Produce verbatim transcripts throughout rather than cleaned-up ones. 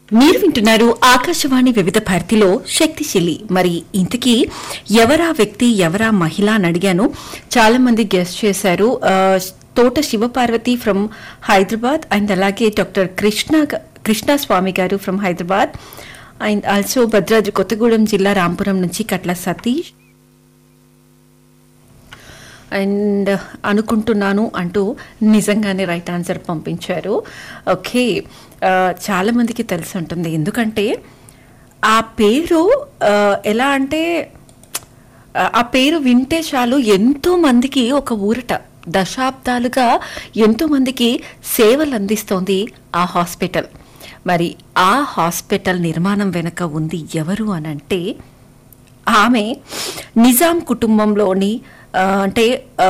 మీరు వింటున్నారు ఆకాశవాణి వివిధ భారతిలో శక్తిశీలి. మరి ఇంతకీ ఎవరా వ్యక్తి, ఎవరా మహిళ అని అడిగాను. చాలా మంది గెస్ట్ చేశారు. తోట శివపార్వతి ఫ్రమ్ హైదరాబాద్ అండ్ అలాగే డాక్టర్ కృష్ణ కృష్ణస్వామి గారు from Hyderabad and also Bhadradri Kothagudem జిల్లా రాంపురం నుంచి కట్ల సతీష్ అండ్ అనుకుంటున్నాను అంటూ నిజంగానే రైట్ ఆన్సర్ పంపించారు. ఓకే, చాలామందికి తెలిసి ఉంటుంది. ఎందుకంటే ఆ పేరు ఎలా అంటే ఆ పేరు వింటే చాలు ఎంతో మందికి ఒక ఊరట. దశాబ్దాలుగా ఎంతో మందికి సేవలు అందిస్తోంది ఆ హాస్పిటల్. మరి ఆ హాస్పిటల్ నిర్మాణం వెనుక ఉంది ఎవరు అని అంటే ఆమె నిజాం కుటుంబంలోని అంటే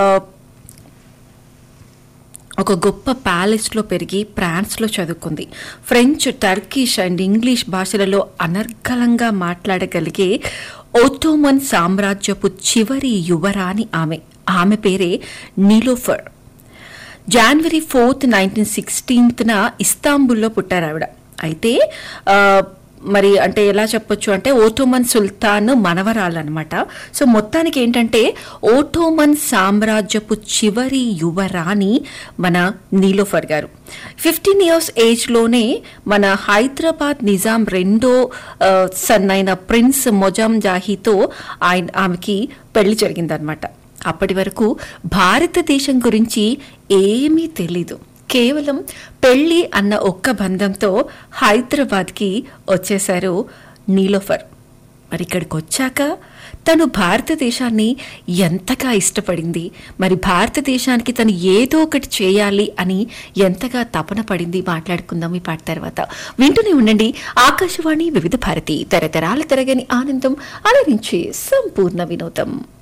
ఒక గొప్ప ప్యాలెస్లో పెరిగి ఫ్రాన్స్లో చదువుకుంది. ఫ్రెంచ్, టర్కిష్ అండ్ ఇంగ్లీష్ భాషలలో అనర్గళంగా మాట్లాడగలిగే ఒట్టోమన్ సామ్రాజ్యపు చివరి యువరాణి ఆమె. ఆమె పేరే నీలోఫర్. జనవరి ఫోర్త్ నైన్టీన్ సిక్స్టీన్త్న ఇస్తాంబుల్లో పుట్టారు ఆవిడ. అయితే మరి అంటే ఎలా చెప్పొచ్చు అంటే ఓటోమన్ సుల్తాన్ మనవరాలన్నమాట. సో మొత్తానికి ఏంటంటే ఓటోమన్ సామ్రాజ్యపు చివరి యువరాణి మన నీలోఫర్ గారు. ఫిఫ్టీన్ ఇయర్స్ ఏజ్లోనే మన హైదరాబాద్ నిజాం రెండో సన్ అయిన ప్రిన్స్ మొజాం జాహీతో ఆయన ఆమెకి పెళ్లి జరిగిందనమాట. అప్పటి వరకు భారతదేశం గురించి ఏమీ తెలీదు. కేవలం పెళ్లి అన్న ఒక్క బంధంతో హైదరాబాద్కి వచ్చేశారు నీలోఫర్. మరి ఇక్కడికి వచ్చాక తను భారతదేశాన్ని ఎంతగా ఇష్టపడింది, మరి భారతదేశానికి తను ఏదో ఒకటి చేయాలి అని ఎంతగా తపన పడింది మాట్లాడుకుందాం ఈ పాట తర్వాత. వింటూనే ఉండండి ఆకాశవాణి వివిధ భారతి, తరతరాల తరగని ఆనందం, అలరించే సంపూర్ణ వినోదం.